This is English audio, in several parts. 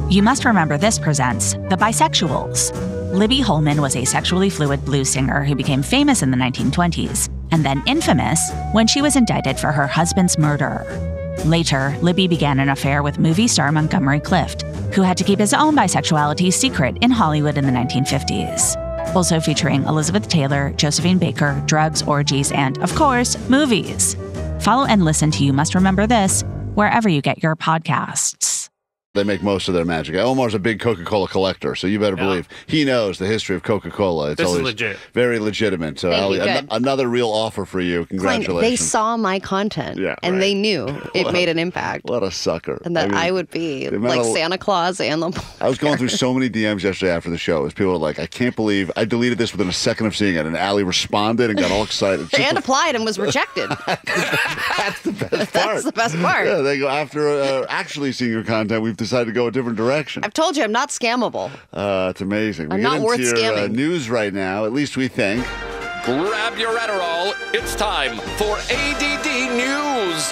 You Must Remember This presents The Bisexuals. Libby Holman was a sexually fluid blues singer who became famous in the 1920s, and then infamous when she was indicted for her husband's murder. Later, Libby began an affair with movie star Montgomery Clift, who had to keep his own bisexuality secret in Hollywood in the 1950s. Also featuring Elizabeth Taylor, Josephine Baker, drugs, orgies, and, of course, movies. Follow and listen to You Must Remember This wherever you get your podcasts. They make most of their magic. Omar's a big Coca-Cola collector, so you better believe he knows the history of Coca-Cola. It's always legit. Very legitimate. So, Ali, another real offer for you. Congratulations. They saw my content, and they knew it made an impact. What a sucker. And that I would be like Santa Claus and the... I was going through so many DMs yesterday after the show. As people were like, I can't believe I deleted this within a second of seeing it. And Ali responded and got all excited. And applied and was rejected. That's the best part. That's the best part. Yeah, they go, after actually seeing your content, we've decided to go a different direction. I've told you, I'm not scammable. It's amazing. I'm not worth scamming. News right now, at least we think. Grab your Adderall. It's time for ADD News.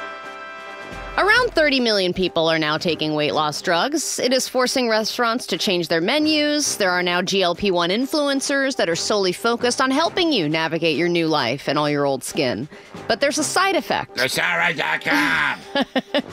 Around 30 million people are now taking weight loss drugs. It is forcing restaurants to change their menus. There are now GLP-1 influencers that are solely focused on helping you navigate your new life and all your old skin. But there's a side effect. Sarah.com.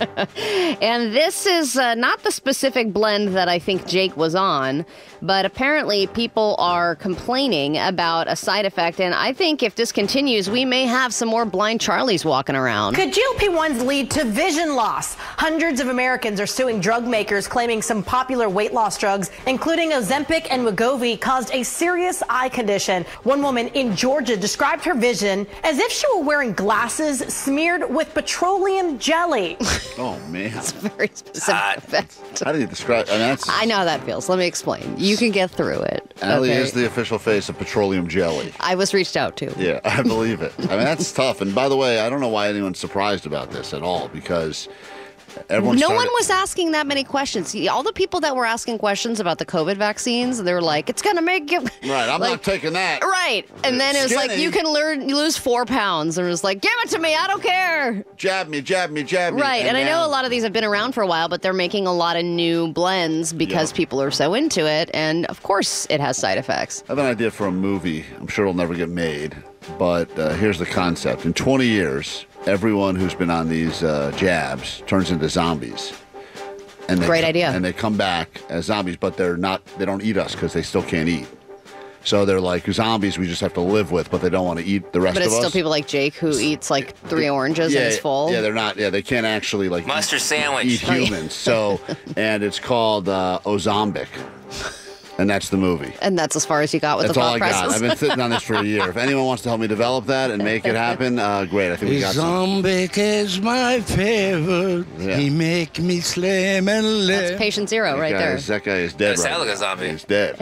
And this is not the specific blend that I think Jake was on, but apparently people are complaining about a side effect. And I think if this continues, we may have some more blind Charlies walking around. Could GLP-1s lead to vision loss? Hundreds of Americans are suing drug makers, claiming some popular weight loss drugs, including Ozempic and Wegovy, caused a serious eye condition. One woman in Georgia described her vision as if she were wearing glasses smeared with petroleum jelly. Oh, man. It's a very specific effect. How do you describe it? I know how that feels. Let me explain. You can get through it. Ali is the official face of petroleum jelly. I was reached out to. Yeah, I believe it. I mean, that's tough. And by the way, I don't know why anyone's surprised about this at all, because no one was asking that many questions. All the people that were asking questions about the COVID vaccines, they were like, it's going to make you... Right, I'm not taking that. Right. And then it was like, you can lose 4 pounds. And it was like, give it to me, I don't care. Jab me. Right, and I know a lot of these have been around for a while, but they're making a lot of new blends because people are so into it. And of course, it has side effects. I have an idea for a movie. I'm sure it'll never get made. But here's the concept. In 20 years... everyone who's been on these jabs turns into zombies. And Great idea. And they come back as zombies, but they don't eat us because they still can't eat. So they're like zombies we just have to live with, but they don't want to eat the rest of us. But it's still people like Jake who eats like 3 oranges and is full. Yeah, they're not. Yeah, they can't actually like mustard sandwich. Eat humans. So, and it's called Ozempic. And that's the movie. And that's as far as you got with the thought process. That's all I got. I've been sitting on this for a year. If anyone wants to help me develop that and make it happen, great. I think we got some. Ozempic is my favorite. Yeah. He make me slim and live. That's patient zero there. That guy is dead. Sound like a zombie. He's dead.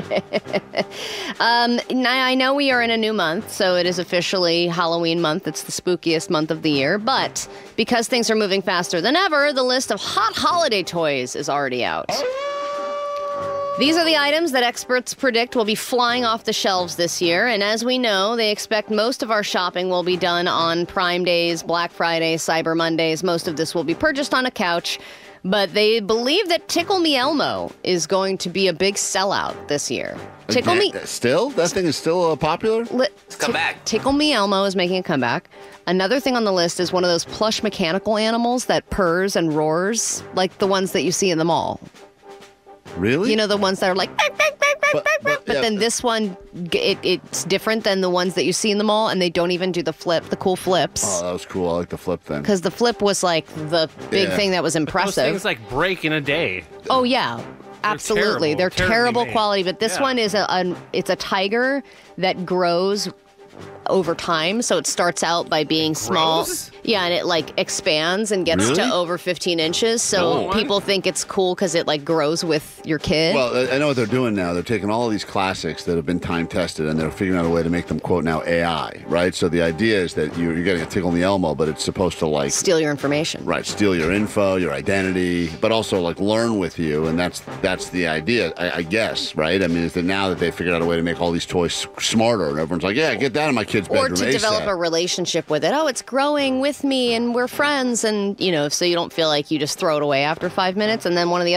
I know we are in a new month, so it is officially Halloween month. It's the spookiest month of the year. But because things are moving faster than ever, the list of hot holiday toys is already out. These are the items that experts predict will be flying off the shelves this year. And as we know, they expect most of our shopping will be done on Prime Days, Black Friday, Cyber Mondays. Most of this will be purchased on a couch. But they believe that Tickle Me Elmo is going to be a big sellout this year. Tickle Me... Still? That thing is still popular? Come back. Tickle Me Elmo is making a comeback. Another thing on the list is one of those plush mechanical animals that purrs and roars, like the ones that you see in the mall. Really? You know, the ones that are like... But then this one, it's different than the ones that you see in the mall, and they don't even do the cool flips. Oh, that was cool. I like the flip thing. Because the flip was like the big thing that was impressive. Those things like break in a day. Oh, yeah. Absolutely. They're terrible quality, but this one is it's a tiger that grows over time. So it starts out by being small. Yeah, and it like expands and gets to over 15 inches. So people think it's cool because it like grows with your kid. Well, I know what they're doing now. They're taking all of these classics that have been time tested and they're figuring out a way to make them, quote, now AI, right? So the idea is that you're getting a Tickle Me Elmo, but it's supposed to like steal your information. Right, steal your info, your identity, but also like learn with you. And that's the idea, I guess, right? I mean, is that now that they figured out a way to make all these toys smarter and everyone's like, yeah, get that in my kid's bedroom. Or to develop a relationship with it. Oh, it's growing with me and we're friends. And, you know, so you don't feel like you just throw it away after 5 minutes. And then one of the